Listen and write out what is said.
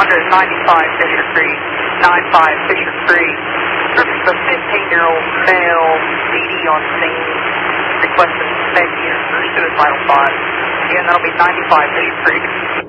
195 Fisher Creek, 95 Fisher Creek. Surface of 15-year-old male, CD on scene, requesting med unit for suicidal thoughts. Again, that'll be 95 Fisher Creek.